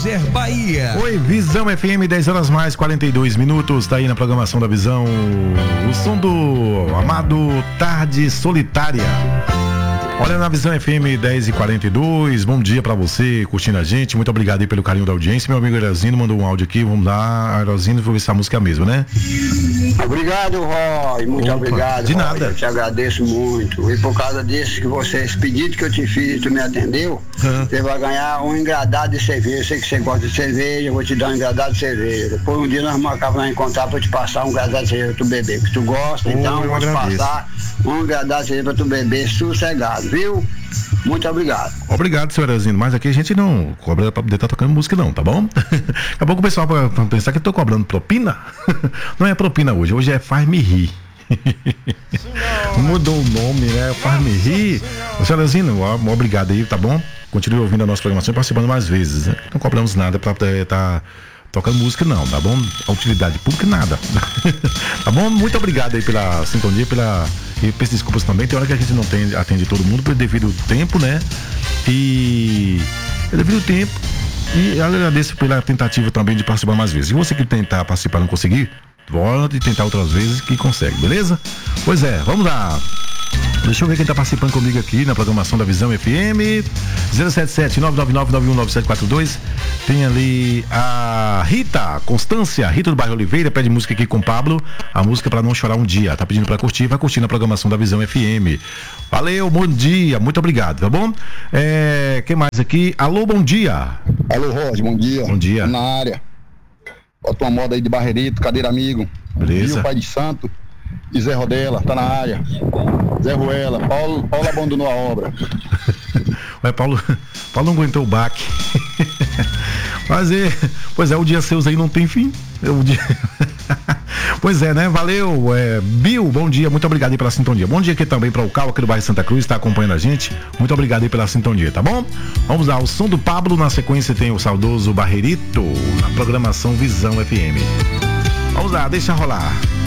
Eliezer Bahia. Oi, Visão FM, 10 horas mais 42 minutos, tá aí na programação da Visão, o som do amado Tarde Solitária. Olha na Visão FM 10h42, bom dia pra você, curtindo a gente, muito obrigado aí pelo carinho da audiência. Meu amigo Aerosino mandou um áudio aqui, vamos lá, Aerosino, vou ver se a música é mesmo, né? Obrigado, Roy, muito obrigado. De Roy, nada. eu te agradeço muito, e por causa disso que esse pedido que eu te fiz e tu me atendeu, você vai ganhar um engradado de cerveja. Eu sei que você gosta de cerveja, eu vou te dar um engradado de cerveja. Depois um dia nós marcamos encontrar pra eu te passar um engradado de cerveja pra tu beber, que tu gosta, então eu vou te passar um engradado de cerveja pra tu beber sossegado, viu? Muito obrigado. Obrigado, senhor Aerosino, mas aqui a gente não cobra pra poder estar tocando música não, tá bom? Daqui a pouco o pessoal vai pensar que eu tô cobrando propina. Não é propina hoje é faz-me rir. Mudou o nome, né? Faz-me rir. Senhor Aerosino, obrigado aí, tá bom? Continue ouvindo a nossa programação e participando mais vezes, né? Não cobramos nada pra estar tocando música não, tá bom? A utilidade pública nada. Tá bom? Muito obrigado aí pela sintonia, e peço desculpas também, tem hora que a gente não atende todo mundo devido ao tempo, né? E agradeço pela tentativa também de participar mais vezes. Se você que tentar participar e não conseguir, volte tentar outras vezes que consegue, beleza? Pois é, vamos lá. Deixa eu ver quem tá participando comigo aqui na programação da Visão FM. 077-999-919742. Tem ali a Rita Constância, Rita do Bairro Oliveira, pede música aqui com o Pablo, a música Pra Não Chorar um Dia. Tá pedindo pra curtir, vai curtir na programação da Visão FM. Valeu, bom dia, muito obrigado, tá bom? Quem mais aqui? Alô, bom dia. Alô, Roger, bom dia. Bom dia. Na área. Bota uma moda aí de Barreirito, Cadeira Amigo. Beleza. Rio Pai de Santo e Zé Rodela, tá na área. Zé Ruela, Paulo abandonou a obra. Ué, Paulo não aguentou o baque. Pois é, o dia seus aí não tem fim. Pois é, né? Valeu, Bill, bom dia, muito obrigado aí pela sintonia. Bom dia aqui também para o Cal, aqui do bairro Santa Cruz, está acompanhando a gente. Muito obrigado aí pela sintonia, tá bom? Vamos lá, o som do Pablo, na sequência tem o saudoso Barreirito, na programação Visão FM. Vamos lá, deixa rolar.